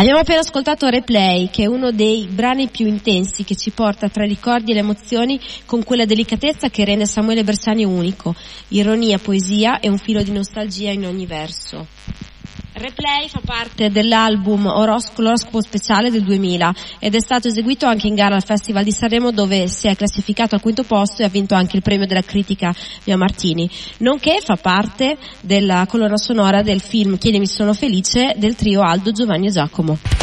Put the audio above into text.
Abbiamo appena ascoltato Replay, che è uno dei brani più intensi, che ci porta tra i ricordi e le emozioni con quella delicatezza che rende Samuele Bersani unico, ironia, poesia e un filo di nostalgia in ogni verso. Replay fa parte dell'album l'oroscopo speciale del 2000 ed è stato eseguito anche in gara al Festival di Sanremo, dove si è classificato al quinto posto e ha vinto anche il premio della critica Via Martini, nonché fa parte della colonna sonora del film Chiedimi se sono felice del trio Aldo, Giovanni e Giacomo.